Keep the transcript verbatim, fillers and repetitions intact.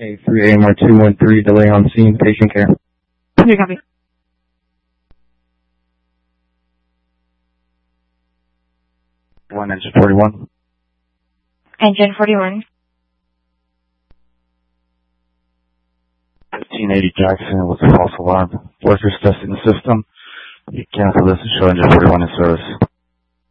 A three A M R two one three, delay on scene, patient care. You copy. One engine forty-one. Engine forty-one. fifteen eighty Jackson with a false alarm. Workers testing the system. You cancel this and show engine forty-one in service.